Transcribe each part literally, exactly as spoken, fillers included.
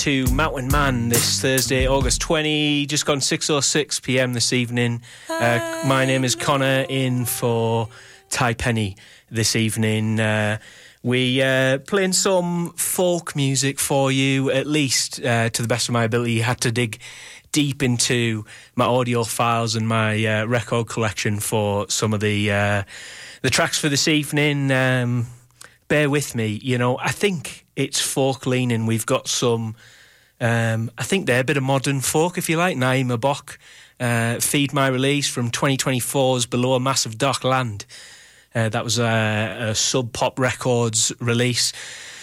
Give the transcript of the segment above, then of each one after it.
to Mountain Man this Thursday, August twentieth, just gone six oh six p.m. this evening. Uh, my name is Connor, in for Ty Penny this evening. Uh, we uh, playing some folk music for you, at least uh, to the best of my ability. You had to dig deep into my audio files and my uh, record collection for some of the uh, the tracks for this evening. Um, bear with me, you know, I think it's folk leaning. We've got some, um, I think they're a bit of modern folk, if you like. Naima Bok, uh, Feed My Release from twenty twenty-four's Below a Massive Dark Land. Uh, that was a, a Sub Pop Records release.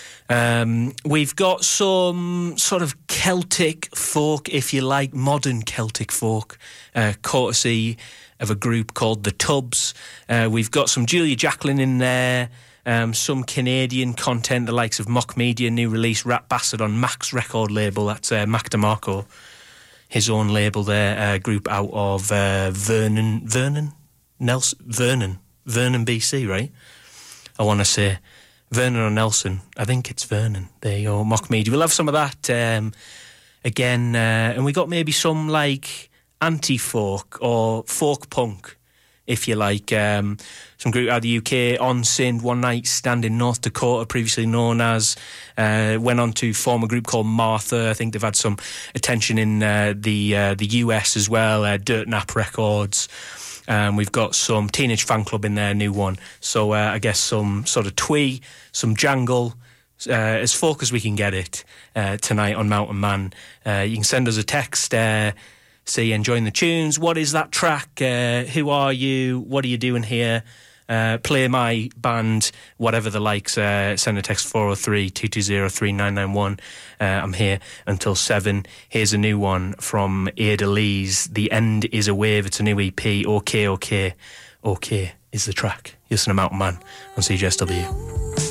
Um, we've got some sort of Celtic folk, if you like, modern Celtic folk, uh, courtesy of a group called The Tubbs. Uh, we've got some Julia Jacklin in there. Um, some Canadian content, the likes of Mock Media, new release, Rat Bastard on Mac's record label. That's uh, Mac DeMarco, his own label there, uh, group out of uh, Vernon, Vernon? Nelson? Vernon. Vernon, B C, right? I want to say Vernon or Nelson. I think it's Vernon. There you go, Mock Media. We'll have some of that um, again. Uh, and we got maybe some, like, anti-folk or folk punk, if you like. Um, some group out of the U K, On Sind, One Night Stand in North Dakota, previously known as, uh, went on to form a group called Martha. I think they've had some attention in uh, the uh, the U S as well, uh, Dirt Nap Records. Um, we've got some Teenage Fan Club in there, new one. So uh, I guess some sort of twee, some jangle, uh, as folk as we can get it uh, tonight on Mountain Man. Uh, you can send us a text, uh, say you're enjoying the tunes. What is that track? Uh, who are you? What are you doing here? Uh, play my band, whatever the likes. Uh, send a text four oh three, two two oh, three nine nine one. Uh, I'm here until seven. Here's a new one from Ada Lee's, The End is a Wave. It's a new E P. OK, OK, OK is the track. Listen to Mountain Man on C J S W.